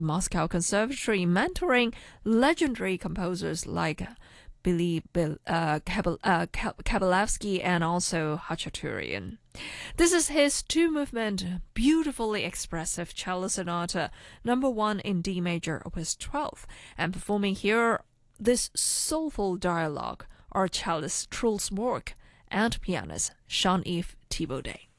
Moscow Conservatory, mentoring legendary composers like Kabalevsky and also Khachaturian. This is his two-movement, beautifully expressive cello sonata, number 1 in D major, opus 12, and performing here this soulful dialogue are cellist Truls Mork and pianist Jean-Yves Thibaudet.